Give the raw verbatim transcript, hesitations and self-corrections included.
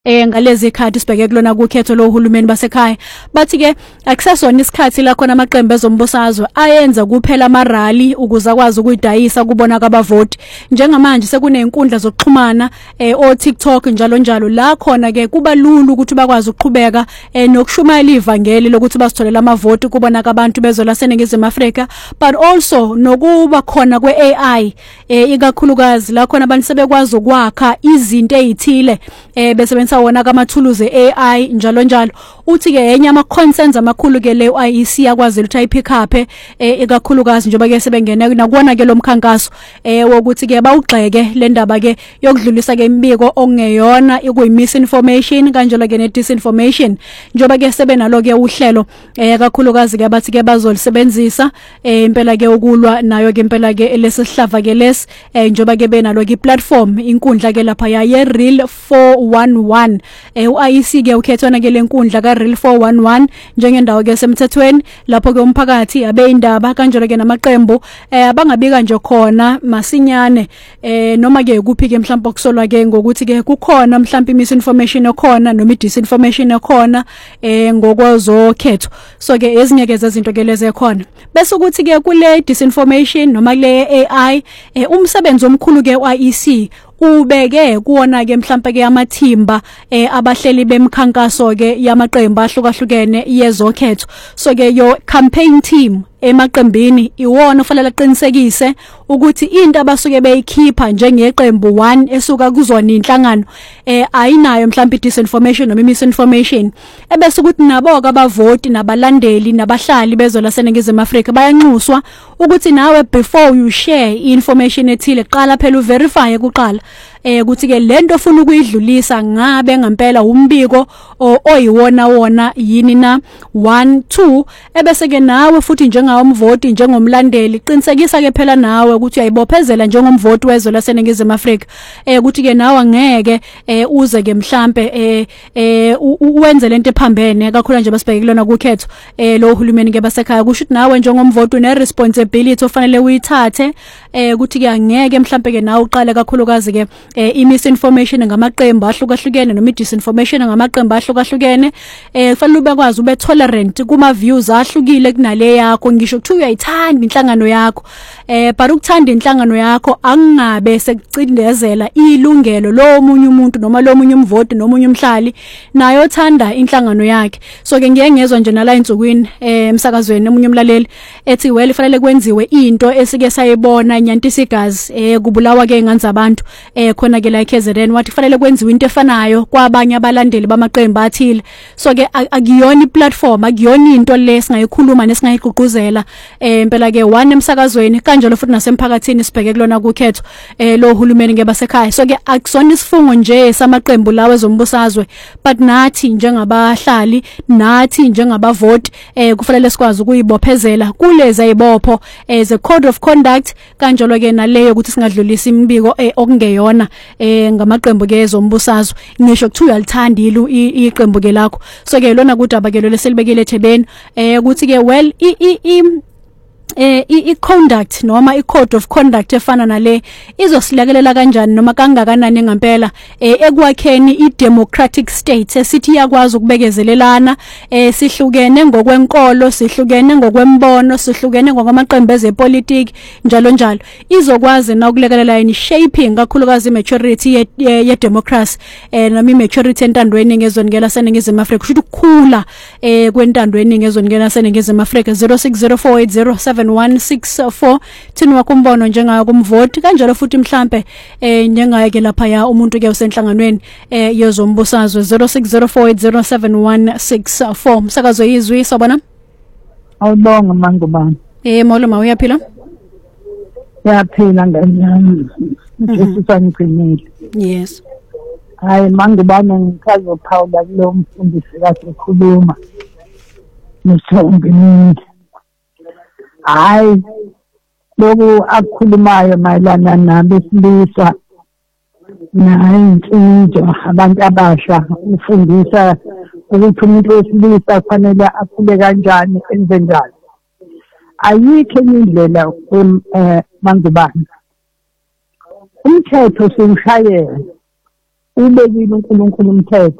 eh ngalezi ikhadi sibheke kulona kukhetho lohulumeni basekhaya bathi ke akusasona isikhathi la khona amaqembu ezombusazwe ayenza kuphela amarally ukuze akwazi ukuyidayisa kubona kwabavoti njengamanje sekunezinkundla zokuxhumana eh o TikTok njalo njalo la khona ke kuba lula ukuthi bakwazi ukuqhubeka eh nokushumayela ivangeli lokuthi basitholela amavoti kubona kwabantu bezola seningizimu Afrika but also nokuba khona kwe A I eh ikakhulukazi la khona abantu sebekwazi ukwakha izinto ezithile eh bese wona kamathuluzi A I njalo njalo uthi ke enye ama concerns amakhulu ke le I E C yakwazi ukuthi ayipick up eh ikakhulukazi njengoba ke sebengena nakubona ke lo mkhankaso eh wokuthi ke bawugxeke le ndaba ke yokudlulisa ke imibiko okungeyona ikuyi misinformation kanjalo ke ne disinformation njengoba ke sebenalo ke uhlelo eh kakhulukazi ke bathi ke bazolisebenzisa eh impela ke ukulwa nayo ke impela ke lesisihlava ke les eh njengoba ke benalo ke platform inkundla ke lapha ya ye Real four one one eh u I E C ke ukhethwana ke lenkundla ka Real four one one njengendawo ke semthethweni lapho ke umphakathi abe indaba kanjalo ke namaqembu eh abangabika nje khona masinyane eh noma ke kuphi ke mhlawumbe okusolwa ke ngokuthi ke kukhona mhlawumbe misinformation ekhona noma disinformation ekhona eh ngokwazo khetho so ke ezinye ke zezinto ke lezi ekhona bese ukuthi ke kule disinformation noma kule A I eh umsebenzi omkhulu ke u I E C ubeke kuona ke mhlawumbe ke amathimba eh abahleli bemkhankaso ke yamaqembu ahlukahlukene yezokhetho so ke yo campaign team emaqembini iwona ufanele aqinisekise ukuthi into abasuke beyikhipha njengeqembu one esuka kuzona inhlangano eh ayinayo mhlawumbe disinformation noma misinformation ebese ukuthi nabo abavoti nabalandeli nabahlali bezola seningizimu Afrika bayanxuswa ukuthi nawe before you share information ethile qala phela uverify kuqala eh ukuthi ke lento ofuna ukuyidlulisa ngabe ngempela umbiko oyiwona wona yini na one two ebese ke nawe futhi njengawo umvoti njengomlandeli qinisekisa ke phela nawe ukuthi uyayibophezela njengomvoti wezwe laseningizimu Afrika eh ukuthi ke nawe ngeke eh uze ke mhlambe eh eh uwenze lento ephambene kakhulu nje basibheke kulona kukhetho eh lo uhulumeni ke basekhaya kusho ukuthi nawe njengomvoti une responsibility ofanele uyithathe eh ukuthi ke angeke mhlambe ke nawe uqale kakhulukazi ke eh imisinformation ngamaqembu ahlukahlukene noma disinformation ngamaqembu ahlukahlukene eh kufanele ubekwazi ube tolerant kuma views ahlukile kunale yakho ngisho ukuthi uyayithanda inhlangano yakho eh but ukuthanda inhlangano yakho angabe sekucindezela ilungelo lo omunye umuntu noma lo omunye umvoti noma omunye umhlali nayo thanda inhlangano yakhe so ke ngeke ngezwe nje nala insukwini eh emsakazweni omunye umlaleli ethi well ifanele kwenziwe into esike sayibona inyantisigazi eh kubulawa ke ingane zabantu eh khona ke la K Z N wathi kufanele kwenziwe into efanayo kwabanye abalandeli bamaqembu athile so ke akuyona iplatform akuyona into le singayikhuluma nesingayigqugquzela eh impela ke one emsakazweni kanjalo futhi nasemphakathini sibheke kulona kukhetho eh lo uhulumeni ngebasekhaya so ke akusona isifungo nje samaqembu lawe zombusazwe but nathi njengabahlali nathi njengabavoti eh kufanele sikwazi ukuyibophezela kulezi ayibopho as a code of conduct kanjalo ke naleyo ukuthi singadlulisa imibiko eh okungeyona eh ngamaqembu ke zombusazwe ngisho ukuthi uyalithanda ilu iqembu ke lakho so ke lona kudaba ke lo leselibekele ethebeni eh ukuthi ke well i i eh i conduct noma i code of conduct efana nale izosilekelela kanjani noma kangakanani ngempela eh ekwakheni i democratic state esithi yakwazi ukubekezelelana eh sihlukene ngokwenkolo sihlukene ngokwembono sihlukene ngokwamaqembu ezepolitiki njalo njalo izokwazi na ukulekelela in shaping kakhulukazi maturity ye, ye, ye democracy eh noma maturity entandweni ngezongela seningizimu Afrika kusho ukukhula eh kwentandweni ngezongela seningizimu Afrika zero six zero four eight zero seven one six four thini wakumbono njengayo kumvoti kanjalo futhi mhlambe eh njengaye ke lapha ya umuntu ke usenhlanganweni eh yezombusazwe zero six zero four eight zero seven one six four msakazo yizwi sabona awubonga mangubani eh moloma uyaphila yaphila nganyama Jesu sangiqinile yes hayi mangubani ngikazo Paula lo mfundisi kahle ekhuluma nisongini hayi loku akukhulumayo mayelana nabesilisa nayintshintsho abantu abasha ufundisa ukuthi umuntu wesilisa kufanele akhule kanjani enze njani ayikho indlela eh mangubani umthetho siwushayela ubekile uNkulunkulu umthetho